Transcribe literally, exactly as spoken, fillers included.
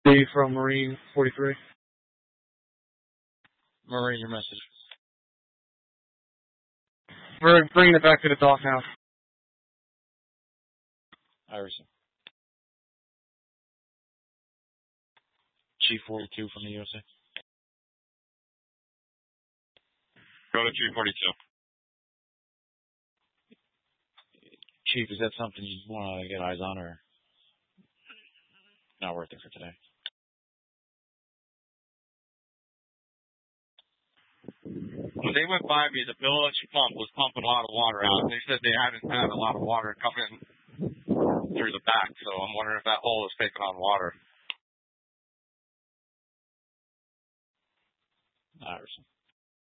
Lee from Marine forty-three. Marine, your message. We're bringing it back to the dock now. Iverson. Chief forty-two from the U S A. Go to Chief forty-two. Chief, is that something you want to get eyes on, or not worth it for today? When they went by me, the village pump was pumping a lot of water out. They said they hadn't had a lot of water come in through the back, so I'm wondering if that hole is taking on water. Iverson.